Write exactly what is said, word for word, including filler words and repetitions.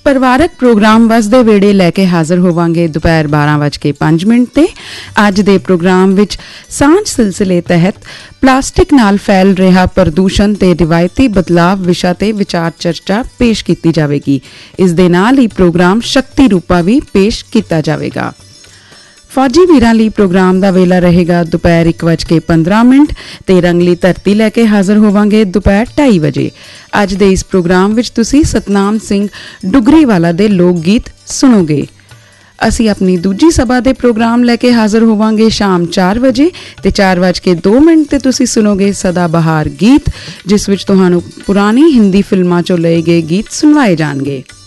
ਪਰਿਵਾਰਕ ਪ੍ਰੋਗਰਾਮ ਵਸਦੇ ਵੇੜੇ ਲੈ ਕੇ ਹਾਜ਼ਰ ਹੋਵਾਂਗੇ ਦੁਪਹਿਰ ਬਾਰਾਂ ਵੱਜ ਕੇ ਪੰਜ ਮਿੰਟ ਤੇ। ਅੱਜ ਦੇ ਪ੍ਰੋਗਰਾਮ ਵਿੱਚ ਸਾਂਝ ਸਿਲਸਿਲੇ ਤਹਿਤ ਪਲਾਸਟਿਕ ਨਾਲ ਫੈਲ ਰਿਹਾ ਪ੍ਰਦੂਸ਼ਣ ਤੇ ਰਿਵਾਇਤੀ ਬਦਲਾਵ ਵਿਸ਼ਾ ਤੇ ਵਿਚਾਰ ਚਰਚਾ ਪੇਸ਼ ਕੀਤੀ ਜਾਵੇਗੀ। ਇਸ ਦੇ ਨਾਲ ਹੀ ਪ੍ਰੋਗਰਾਮ ਸ਼ਕਤੀ ਰੂਪਾ ਵੀ ਪੇਸ਼ ਕੀਤਾ ਜਾਵੇਗਾ। ਫੌਜੀ ਵੀਰਾਂ ਲਈ ਪ੍ਰੋਗਰਾਮ ਦਾ ਵੇਲਾ ਰਹੇਗਾ ਦੁਪਹਿਰ ਇੱਕ ਵੱਜ ਕੇ ਪੰਦਰਾਂ ਮਿੰਟ ਤੇ ਰੰਗਲੀ ਧਰਤੀ ਲੈ ਕੇ ਹਾਜ਼ਰ ਹੋਵਾਂਗੇ ਦੁਪਹਿਰ ਢਾਈ ਵਜੇ। ਅੱਜ ਦੇ ਇਸ ਪ੍ਰੋਗਰਾਮ ਵਿੱਚ ਤੁਸੀਂ ਸਤਨਾਮ ਸਿੰਘ ਡੁਗਰੀਵਾਲਾ ਦੇ ਲੋਕ ਗੀਤ ਸੁਣੋਗੇ। ਅਸੀਂ ਆਪਣੀ ਦੂਜੀ ਸਭਾ ਦੇ ਪ੍ਰੋਗਰਾਮ ਲੈ ਕੇ ਹਾਜ਼ਰ ਹੋਵਾਂਗੇ ਸ਼ਾਮ ਚਾਰ ਵਜੇ ਤੇ ਚਾਰ ਵੱਜ ਕੇ ਦੋ ਮਿੰਟ ਤੇ ਤੁਸੀਂ ਸੁਣੋਗੇ ਸਦਾ ਬਹਾਰ ਗੀਤ, ਜਿਸ ਵਿੱਚ ਤੁਹਾਨੂੰ ਪੁਰਾਣੀ ਹਿੰਦੀ ਫਿਲਮਾਂ ਚੋਂ ਲਏ ਗਏ ਗੀਤ ਸੁਣਵਾਏ ਜਾਣਗੇ।